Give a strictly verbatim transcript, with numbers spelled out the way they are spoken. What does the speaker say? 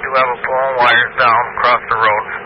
do have a pole and wires down across the road.